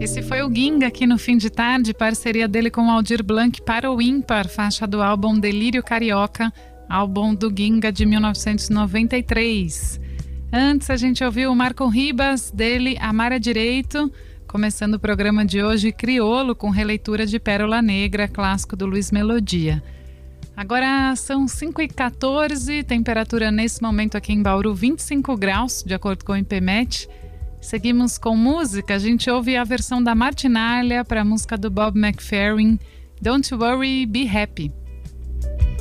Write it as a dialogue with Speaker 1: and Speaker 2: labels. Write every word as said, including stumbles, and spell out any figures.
Speaker 1: Esse foi o Ginga aqui no Fim de Tarde, parceria dele com o Aldir Blanc para o Ímpar, faixa do álbum Delírio Carioca, álbum do Ginga de mil novecentos e noventa e três. Antes a gente ouviu o Marco Ribas, dele Amar é Direito, começando o programa de hoje Criolo, com releitura de Pérola Negra, clássico do Luiz Melodia. Agora são cinco e quatorze, temperatura nesse momento aqui em Bauru vinte e cinco graus, de acordo com o IPMET. Seguimos com música, a gente ouve a versão da Martinalha para a música do Bob McFerrin, Don't Worry, Be Happy.